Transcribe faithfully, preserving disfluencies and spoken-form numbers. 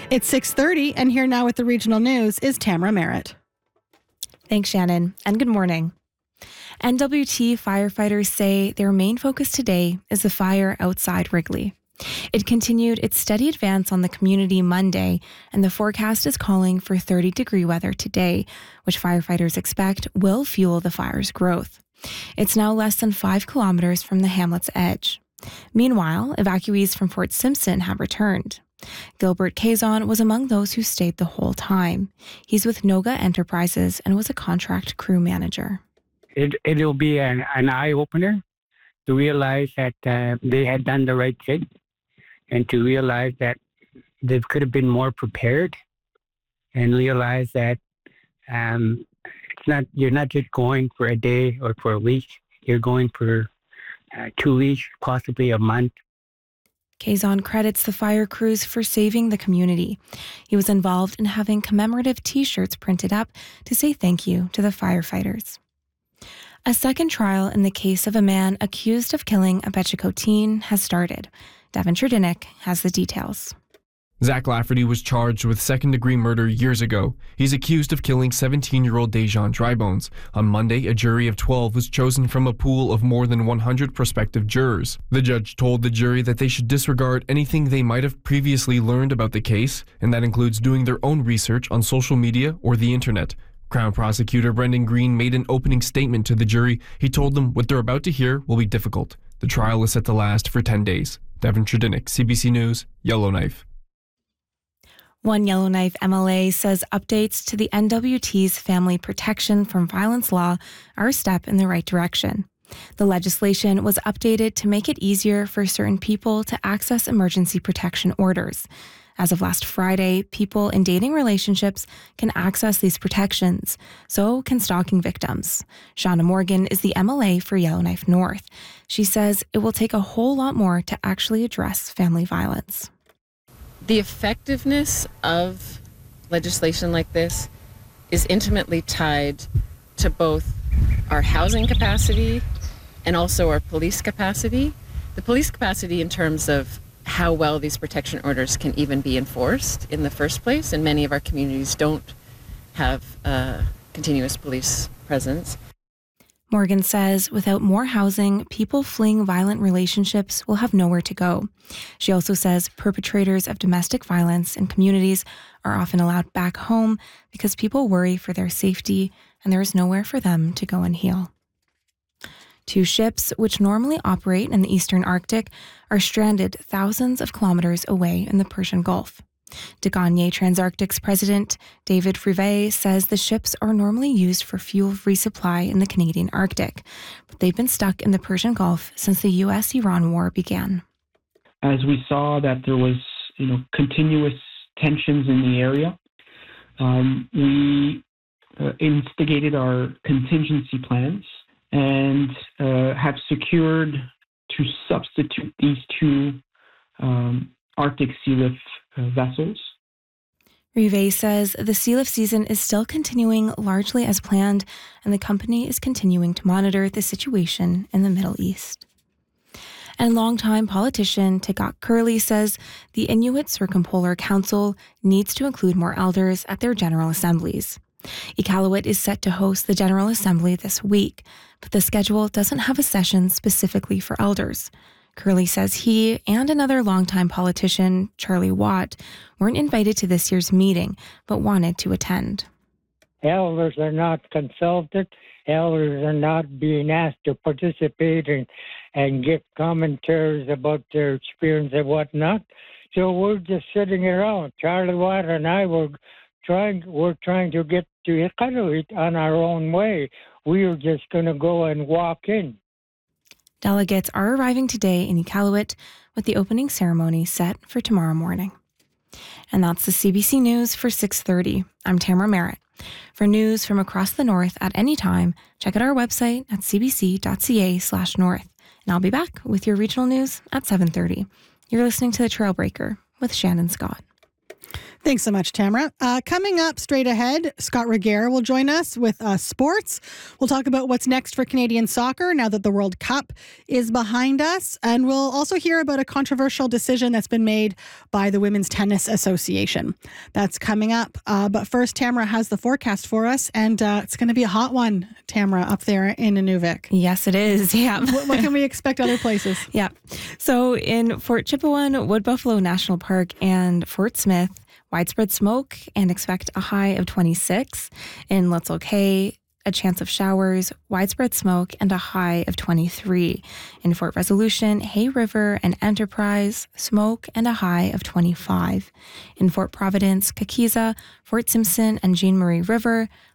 It's six thirty, and here now with the regional news is Tamara Merritt. Thanks, Shannon, and good morning. N W T firefighters say their main focus today is the fire outside Wrigley. It continued its steady advance on the community Monday, and the forecast is calling for thirty degree weather today, which firefighters expect will fuel the fire's growth. It's now less than five kilometers from the hamlet's edge. Meanwhile, evacuees from Fort Simpson have returned. Gilbert Kazon was among those who stayed the whole time. He's with Noga Enterprises and was a contract crew manager. It, it'll be an, an eye-opener to realize that uh, they had done the right thing and to realize that they could have been more prepared and realize that um, it's not you're not just going for a day or for a week. You're going for uh, two weeks, possibly a month. Kazon credits the fire crews for saving the community. He was involved in having commemorative T-shirts printed up to say thank you to the firefighters. A second trial in the case of a man accused of killing a Betchico teen has started. Devin Trudinick has the details. Zach Lafferty was charged with second-degree murder years ago. He's accused of killing seventeen-year-old Dejan Drybones. On Monday, a jury of twelve was chosen from a pool of more than one hundred prospective jurors. The judge told the jury that they should disregard anything they might have previously learned about the case, and that includes doing their own research on social media or the internet. Crown Prosecutor Brendan Green made an opening statement to the jury. He told them what they're about to hear will be difficult. The trial is set to last for ten days. Devin Trudinick, C B C News, Yellowknife. One Yellowknife M L A says updates to the N W T's Family Protection from Violence law are a step in the right direction. The legislation was updated to make it easier for certain people to access emergency protection orders. As of last Friday, people in dating relationships can access these protections. So can stalking victims. Shauna Morgan is the M L A for Yellowknife North. She says it will take a whole lot more to actually address family violence. The effectiveness of legislation like this is intimately tied to both our housing capacity and also our police capacity. The police capacity in terms of how well these protection orders can even be enforced in the first place, and many of our communities don't have a continuous police presence. Morgan says without more housing, people fleeing violent relationships will have nowhere to go. She also says perpetrators of domestic violence in communities are often allowed back home because people worry for their safety and there is nowhere for them to go and heal. Two ships, which normally operate in the eastern Arctic, are stranded thousands of kilometers away in the Persian Gulf. De Gagné Transarctic's president, David Frivet, says the ships are normally used for fuel resupply in the Canadian Arctic, but they've been stuck in the Persian Gulf since the U S Iran war began. As we saw that there was, you know, continuous tensions in the area, um, we uh, instigated our contingency plans and uh, have secured to substitute these two um, Arctic sea lift uh, vessels. Rive says the sea lift season is still continuing largely as planned, and the company is continuing to monitor the situation in the Middle East. And longtime politician Tigak Curley says the Inuit Circumpolar Council needs to include more elders at their General Assemblies. Iqaluit is set to host the General Assembly this week, but the schedule doesn't have a session specifically for elders. Curley says he and another longtime politician, Charlie Watt, weren't invited to this year's meeting, but wanted to attend. Elders are not consulted. Elders are not being asked to participate and, and give commentaries about their experience and whatnot. So we're just sitting around. Charlie Watt and I were trying, we're trying to get to Iqaluit on our own way. We were just going to go and walk in. Delegates are arriving today in Iqaluit with the opening ceremony set for tomorrow morning. And that's the C B C News for six thirty. I'm Tamara Merritt. For news from across the North at any time, check out our website at cbc.ca slash north. And I'll be back with your regional news at seven thirty. You're listening to The Trailbreaker with Shannon Scott. Thanks so much, Tamara. Uh, coming up straight ahead, Scott Regehr will join us with uh, sports. We'll talk about what's next for Canadian soccer now that the World Cup is behind us. And we'll also hear about a controversial decision that's been made by the Women's Tennis Association. That's coming up. Uh, but first, Tamara has the forecast for us, and uh, it's going to be a hot one, Tamara, up there in Inuvik. Yes, it is. Yeah. what, what can we expect other places? Yeah. So in Fort Chipewyan, Wood Buffalo National Park, and Fort Smith, widespread smoke and expect a high of twenty-six. In Little Cay, a chance of showers, widespread smoke, and a high of twenty-three. In Fort Resolution, Hay River, and Enterprise, smoke and a high of twenty-five. In Fort Providence, Kakiza, Fort Simpson, and Jean Marie River,